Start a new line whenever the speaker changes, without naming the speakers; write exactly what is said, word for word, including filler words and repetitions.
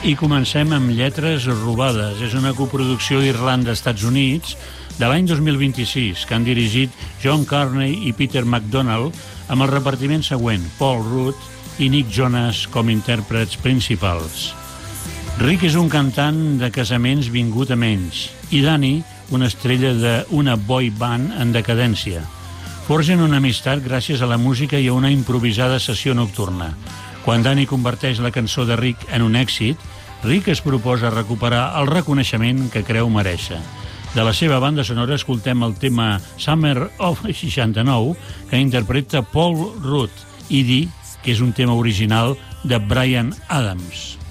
I comencem amb Lletres robades. És una coproducció Irlanda-Estats Units de l'any dos mil vint-i-sis, que han dirigit John Carney i Peter MacDonald, amb el repartiment següent: Paul Rudd i Nick Jonas com intèrprets principals. Rick és un cantant de casaments vingut a menys, i Danny, una estrella d'una boy band en decadència. Forgen una amistat gràcies a la música i a una improvisada sessió nocturna. Quan Danny converteix la cançó de Rick en un èxit, Rick es proposa recuperar el reconeixement que creu merèixer. De la seva banda sonora escoltem el tema Summer of seixanta-nou, que interpreta Paul Rudd, i dir que és un tema original de Bryan Adams.